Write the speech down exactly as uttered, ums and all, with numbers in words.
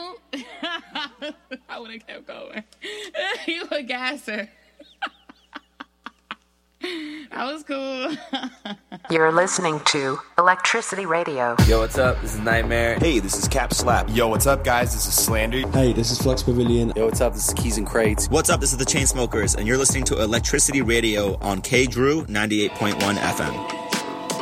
know, I would have kept going. You a gasser. That was cool. You're listening to Electricity Radio. Yo, what's up? This is Nightmare. Hey, this is Cap Slap. Yo, what's up, guys? This is Slander. Hey, this is Flux Pavilion. Yo, what's up? This is Keys and Crates. What's up? This is the Chainsmokers, and you're listening to Electricity Radio on K Drew ninety-eight point one F M.